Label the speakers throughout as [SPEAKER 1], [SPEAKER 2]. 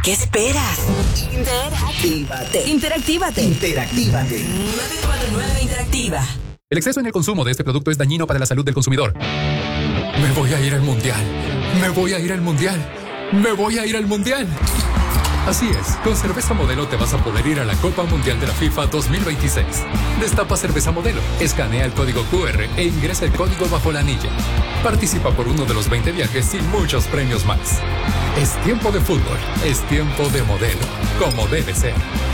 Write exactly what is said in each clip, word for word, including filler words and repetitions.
[SPEAKER 1] ¿Qué esperas? Interactívate. Interactívate. Interactívate. nueve cuatro nueve Interactiva.
[SPEAKER 2] El exceso en el consumo de este producto es dañino para la salud del consumidor. Me voy a ir al mundial. Me voy a ir al mundial. Me voy a ir al mundial. Así es, con Cerveza Modelo te vas a poder ir a la Copa Mundial de la FIFA dos mil veintiséis. Destapa Cerveza Modelo, escanea el código cu erre e ingresa el código bajo la anilla. Participa por uno de los veinte viajes y muchos premios más. Es tiempo de fútbol, es tiempo de Modelo, como debe ser.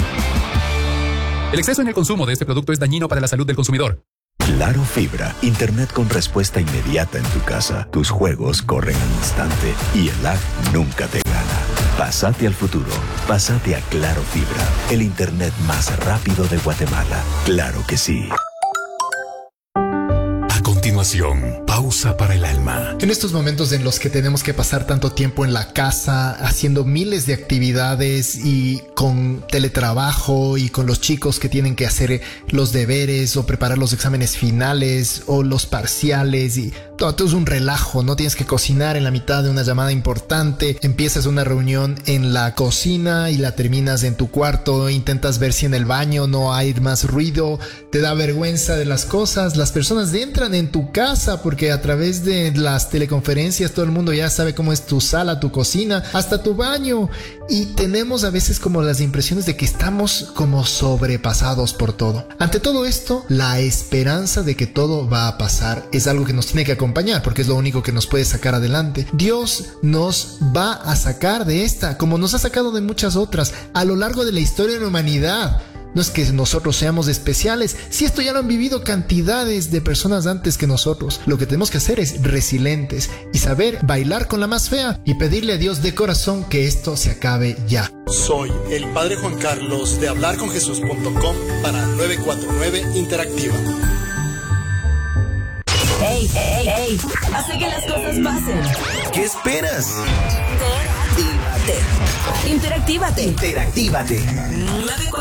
[SPEAKER 2] El exceso en el consumo de este producto es dañino para la salud del consumidor.
[SPEAKER 3] Claro Fibra, internet con respuesta inmediata en tu casa. Tus juegos corren al instante y el lag nunca te gana. Pásate al futuro. Pásate a Claro Fibra, el internet más rápido de Guatemala. Claro que sí.
[SPEAKER 4] A continuación, pausa para el alma.
[SPEAKER 5] En estos momentos en los que tenemos que pasar tanto tiempo en la casa, haciendo miles de actividades y con teletrabajo y con los chicos que tienen que hacer los deberes o preparar los exámenes finales o los parciales y todo, todo es un relajo, ¿no? Tienes que cocinar en la mitad de una llamada importante, empiezas una reunión en la cocina y la terminas en tu cuarto, intentas ver si en el baño no hay más ruido, te da vergüenza de las cosas, las personas entran en tu casa porque a través de las teleconferencias todo el mundo ya sabe cómo es tu sala, tu cocina, hasta tu baño, y tenemos a veces como las impresiones de que estamos como sobrepasados por todo. Ante todo esto, la esperanza de que todo va a pasar es algo que nos tiene que acompañar porque es lo único que nos puede sacar adelante. Dios nos va a sacar de esta, como nos ha sacado de muchas otras a lo largo de la historia de la humanidad. No es que nosotros seamos especiales, si esto ya lo han vivido cantidades de personas antes que nosotros. Lo que tenemos que hacer es resilientes y saber bailar con la más fea y pedirle a Dios de corazón que esto se acabe ya.
[SPEAKER 6] Soy el Padre Juan Carlos de hablar con jesús punto com para nueve cuatro nueve Interactiva.
[SPEAKER 1] ¡Ey, ey, ey! Hace que las cosas pasen.
[SPEAKER 7] ¿Qué esperas?
[SPEAKER 1] Interactívate. Interactívate.
[SPEAKER 7] Interactívate.
[SPEAKER 1] nueve cuatro